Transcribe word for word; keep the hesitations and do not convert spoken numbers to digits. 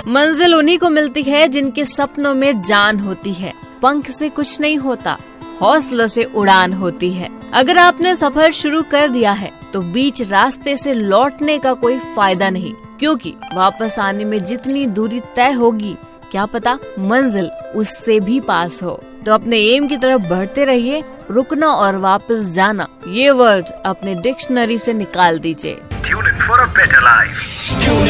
मंजिल उन्हीं को मिलती है जिनके सपनों में जान होती है। पंख से कुछ नहीं होता, हौसले से उड़ान होती है। अगर आपने सफर शुरू कर दिया है तो बीच रास्ते से लौटने का कोई फायदा नहीं, क्योंकि वापस आने में जितनी दूरी तय होगी क्या पता मंजिल उससे भी पास हो। तो अपने एम की तरफ बढ़ते रहिए। रुकना और वापस जाना ये वर्ड अपने डिक्शनरी से निकाल दीजिए।